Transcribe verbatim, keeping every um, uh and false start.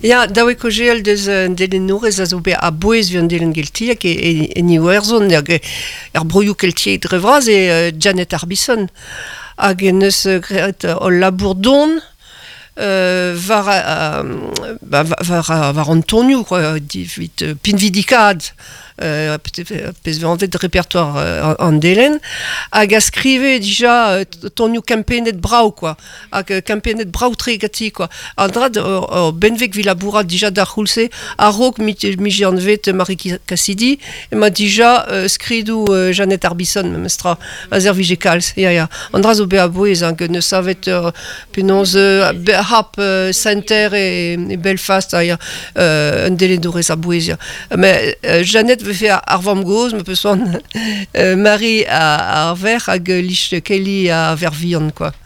Ja, daouek o gel deus uh, delen nourez a zo be a boez vi an delen geltiak e, e, e ni werzon er, er broioù keltiek dre vraz e uh, Janet Arbison hag en eus uh, gret uh, o labour don Uh, var, uh, bah, var, var Antonio quoi, vite uh, pinvidikad uh, pez ve anvet répertoire uh, an delen hag a skrive dija uh, Tonio kampenet brau quoi hag uh, kampenet brau tre gati quoi an drad uh, uh, benvek vi labourat dija da c'houlse a rog mi, mi an vet Marie Cassidy e ma dija uh, skridou uh, Janet Arbison memestra a zer vije kalz ya ya an dra zo be a boez hag ne savet uh, penonz uh, hap uh, Center et, et Belfast uh, un délai de à Bouésia. Mais uh, Jeannette veut faire Arvam Goz, me peut son uh, Marie à Arver, hag Lich Kelly à Vervion quoi.